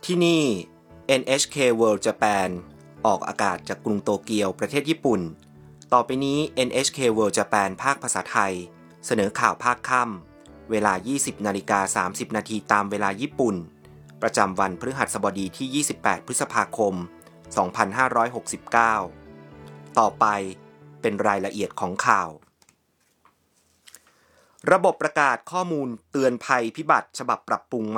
ที่นี่ NHK World Japan ออกอากาศจากกรุงโตเกียวประเทศญี่ปุ่นต่อไปนี้ NHK World Japan ภาคภาษาไทยเสนอข่าวภาคค่ำเวลา 20:30 นาทีตามเวลาญี่ปุ่นประจำวันพฤหัสบดีที่ 28 พฤษภาคม 2569 ต่อไปเป็นรายละเอียดของข่าวระบบประกาศข้อมูลเตือนภัยพิบัติฉบับปรับปรุง